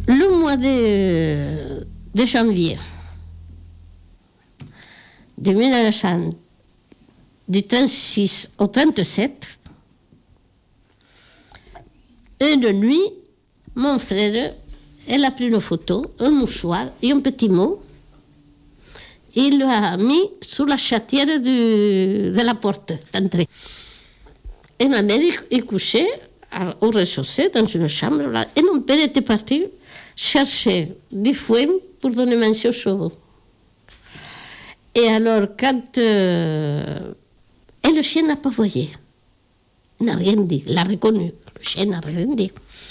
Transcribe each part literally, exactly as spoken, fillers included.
le mois de, de janvier de mille neuf cent du trente-six au trente-sept, une nuit, mon frère, elle a pris une photo, un mouchoir et un petit mot. Il l'a mis sous la chatière du, de la porte d'entrée. Et ma mère est couchée au rez-de-chaussée, dans une chambre, là, et mon père était parti chercher du foin pour donner manger aux chevaux. Et alors, quand... Euh, et le chien n'a pas voyé. Il n'a rien dit, il l'a reconnu. Le chien n'a rien dit.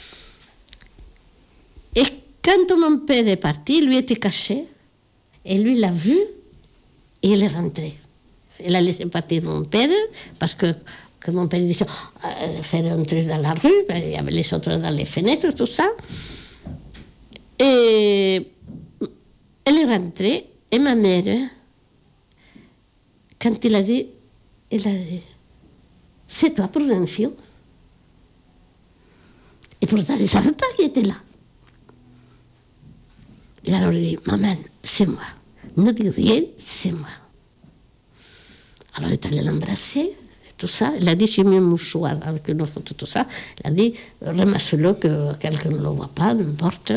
Et quand mon père est parti, lui était caché, et lui l'a vu, et il est rentré. Il a laissé partir mon père, parce que, que mon père disait euh, faire un truc dans la rue, il y avait les autres dans les fenêtres, tout ça. Et elle est rentrée, et ma mère, quand il a dit, elle a dit, c'est toi, Prudencio. Et pourtant, il ne savait pas qu'il était là. Et alors, il dit, maman, c'est moi. Ne dis rien, c'est moi. Alors, il est allé l'embrasser, tout ça. Il a dit, j'ai mis un mouchoir avec une photo, tout ça. Il a dit, ramasse-le, que quelqu'un ne le voit pas, n'importe.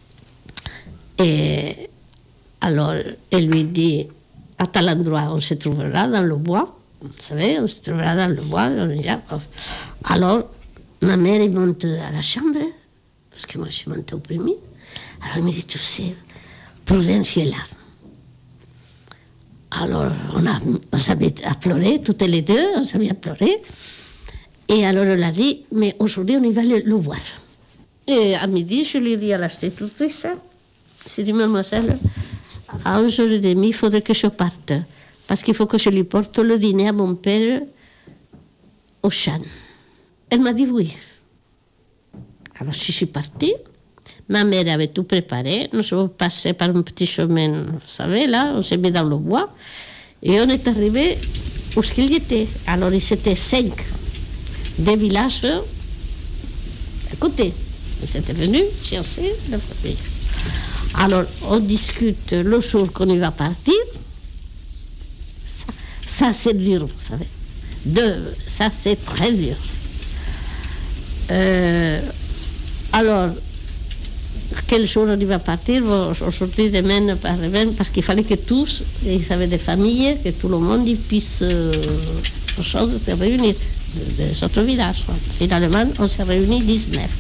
Et alors, il lui dit, à tel endroit, on se trouvera dans le bois. Vous savez, on se trouvera dans le bois. Alors, ma mère, elle monte à la chambre, parce que moi, je suis montée au premier. Alors, elle me dit, tu sais, Prudencio est là. Alors, on, a, on s'est mis à pleurer, toutes les deux, on s'est mis à pleurer. Et alors, elle a dit, mais aujourd'hui, on y va le, le voir. Et à midi, je lui ai dit à l'institutrice, j'ai dit, mademoiselle, à onze heures trente, il faudrait que je parte, parce qu'il faut que je lui porte le dîner à mon père au champ. Elle m'a dit oui. Alors, je suis partie. Ma mère avait tout préparé. Nous sommes passés par un petit chemin, vous savez, là, on s'est mis dans le bois. Et on est arrivé où il était. Alors, ils étaient cinq des villages à côté. Ils étaient venus chercher la famille. Alors, on discute le jour qu'on y va partir. Ça, ça c'est dur, vous savez. De, ça, c'est très dur. Euh, alors, quel jour on y va partir? Aujourd'hui, demain, pas demain, parce qu'il fallait que tous, ils avaient des familles, que tout le monde puisse euh, se réunir, des autres villages. Finalement, on s'est réunis dix-neuf.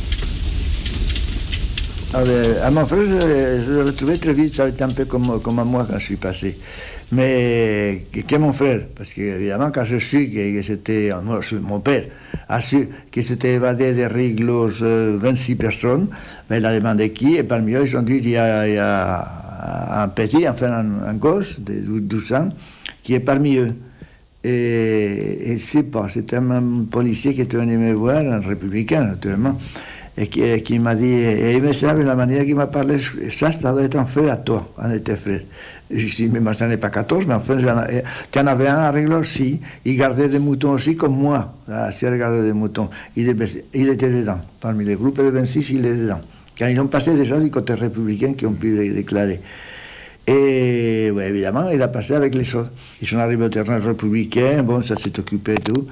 Alors, à mon frère, je, je le retrouvais très vite, ça a été un peu comme, comme à moi quand je suis passé. Mais que mon frère, parce qu'évidemment, quand je suis, que, que c'était, moi, mon père a su qu'il s'était évadé des Riglos euh, vingt-six personnes, mais il a demandé qui, et parmi eux, ils ont dit il y a, il y a un petit, enfin un, un gosse de douze ans, qui est parmi eux. Et, et c'est pas, c'était un policier qui était venu me voir, un républicain naturellement, et qui, qui m'a dit, et il me savait la manière qu'il m'a parlé, ça, ça doit être un frère à toi, un de tes frères. Je dis, mais moi, ça n'est pas quatorze, mais enfin, tu en avais un à Riglos aussi, il gardait des moutons aussi comme moi, ah, s'il regardait des moutons, il, il était dedans, parmi les groupes de vingt-six, il est dedans. Quand ils ont passé déjà du côté républicain qui ont pu les déclarer. Et ouais, évidemment, il a passé avec les autres. Ils sont arrivés au terrain républicain, bon, ça s'est occupé et tout.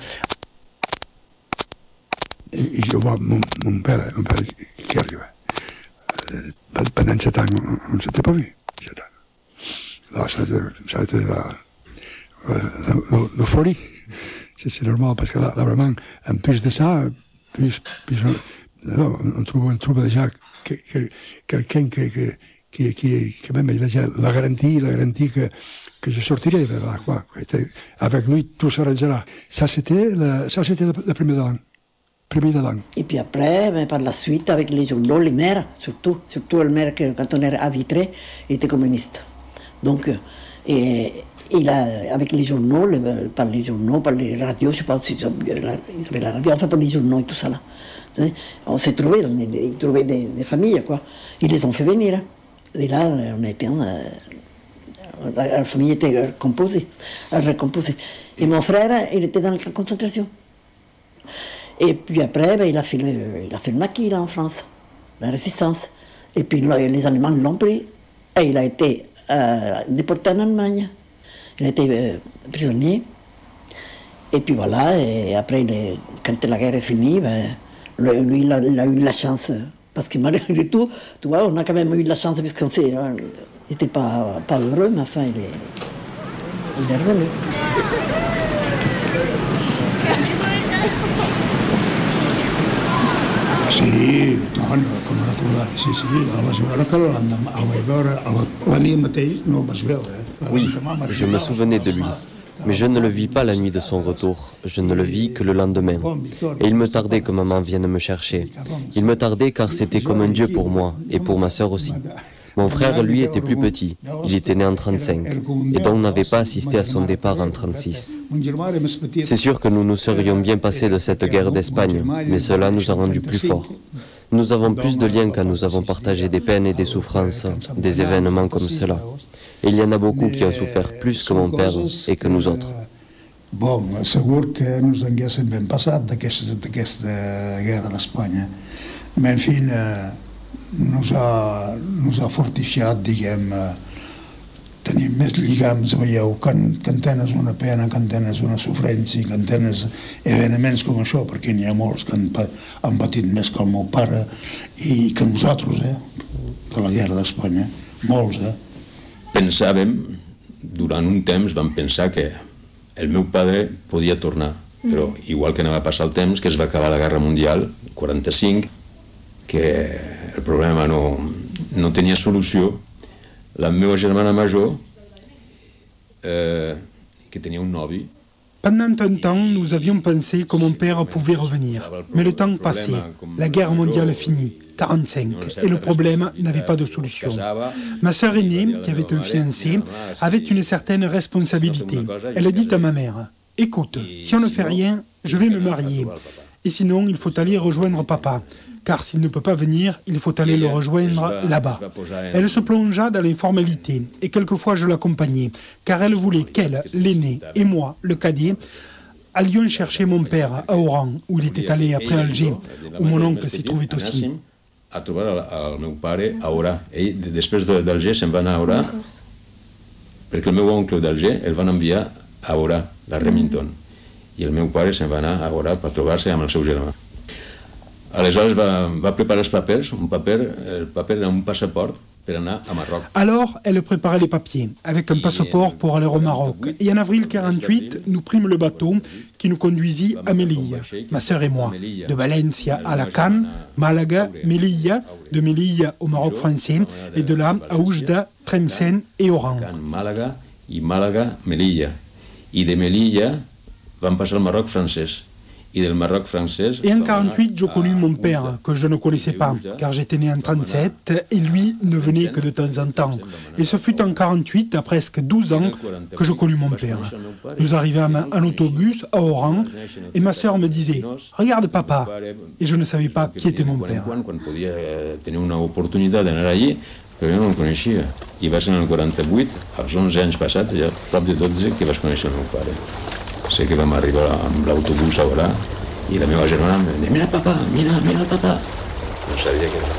Et je vois mon, mon père, mon père qui arrive. Euh, pendant sept ans, on ne s'était pas vu. Sept ans. Alors, ça, ça a été la, la, la, la folie. C'est, c'est normal, parce que là, là, vraiment, en plus de ça, plus, plus, on, on, trouve, on trouve déjà que, que, quelqu'un qui, qui, qui, qui, qui même il a déjà la garantie, la garantie que, que je sortirai de là, quoi. Avec lui, tout s'arrangera. Ça, c'était la, ça, c'était la, la première langue. Et puis après, ben, par la suite, avec les journaux, les maires, surtout, surtout le maire, quand on est à Vitré, il était communiste. Donc, et, il a, avec les journaux, les, par les journaux, par les radios, je pense qu'ils avaient la radio, enfin par les journaux et tout ça là. On s'est trouvé, ils trouvaient des, des familles, quoi. Ils les ont fait venir. Et là, on était, euh, la, la famille était composée, recomposée. Et mon frère, il était dans la concentration. Et puis après, ben, il, a fait le, il a fait le maquis, là, en France, la résistance. Et puis les Allemands l'ont pris. Et il a été euh, déporté en Allemagne. Il a été euh, prisonnier. Et puis voilà, et après, les, quand la guerre est finie, ben, lui, il a, il a eu la chance. Parce que malgré tout, tu vois, on a quand même eu de la chance, puisqu'on sait, hein, il n'était pas, pas heureux, mais enfin, il est, il est revenu. Sí, tant, com a recordar, sí, sí, el vas veure que l'endemà, el vaig veure, la nit mateix no el vas veure. Oui, je me souvenais de lui. Mais je ne le vis pas la nuit de son retour, je ne le vis que le lendemain. Et il me tardait que maman vienne me chercher. Il me tardait car c'était comme un dieu pour moi, et pour ma sœur aussi. Mon frère, lui, était plus petit. Il était né en trente-cinq, et donc n'avait pas assisté à son départ en trente-six. C'est sûr que nous nous serions bien passés de cette guerre d'Espagne, mais cela nous a rendus plus forts. Nous avons plus de liens quand nous avons partagé des peines et des souffrances, des événements comme cela. Et il y en a beaucoup qui ont souffert plus que mon père et que nous autres. Bon, segur que nous haguéssim ben passat d'aquesta guerra d'Espanya. Mais en fi, nous ha, nous ha fortificat, diguem, tenir més lligams, veieu, quan, quan tens una pena, quan tens una sofrència, quan tens esdeveniments com això, perquè n'hi ha molts que han, han patit més que el meu pare i que nosaltres, eh, de la guerra d'Espanya, molts, eh. Pensàvem, durant un temps vam pensar que el meu padre podia tornar, però igual que anava a passar el temps, que es va acabar la Guerra Mundial, quaranta-cinc, que el problema no, no tenia solució. La meva germana major, eh, que tenia un novi. Pendant un temps, nous avions pensé que mon père pouvait revenir. Mais le temps passait, la guerre mondiale finit, quarante-cinq, et le problème n'avait pas de solution. Ma sœur aînée, qui avait un fiancé, avait une certaine responsabilité. Elle a dit à ma mère, « Écoute, si on ne fait rien, je vais me marier. Et sinon, il faut aller rejoindre papa. Car s'il ne peut pas venir, il faut aller le rejoindre là-bas. » Elle se plongea dans les formalités, et quelquefois je l'accompagnais, car elle voulait qu'elle, l'aînée, et moi, le cadet, allions chercher mon père à Oran, où il était allé après Alger, où mon oncle s'y trouvait aussi. A trobar el meu pare a Orà. Ell, després d'Alger, se'n va anar a Orà, perquè el meu oncle d'Alger el van enviar a Orà, a Remington, i el meu pare se'n va anar a Orà per trobar-se amb el seu germà. Aleshores va, va preparar els papers, un paper, el paper era un passaport per anar a Maroc. Alors, elle préparait les papiers, avec un passeport pour aller au Maroc. Et en avril quarante-huit, nous prîmes le bateau qui nous conduisit à Melilla, ma sœur et moi, de Valencia à Alacant, Malaga, Melilla, de Melilla au Maroc français, et de là à Oujda, Tlemcen et Oran. Malaga i Malaga, Melilla. I de Melilla vam passar al Maroc francès. Et en quarante-huit, je connus mon père, que je ne connaissais pas, car j'étais né en trente-sept, et lui ne venait que de temps en temps. Et ce fut en quarante-huit, à presque douze ans, que je connus mon père. Nous arrivâmes en autobus à Oran, et ma sœur me disait « Regarde papa !» Et je ne savais pas qui était mon père. Però jo no el coneixia. I va ser en el quaranta-vuit, als onze anys passats, ja prop de dotze, que vaig conèixer el meu pare. Sé que vam arribar amb l'autobús a Orà i la meva germana em deia, mira papa, mira, mira el papa. No sabia que era.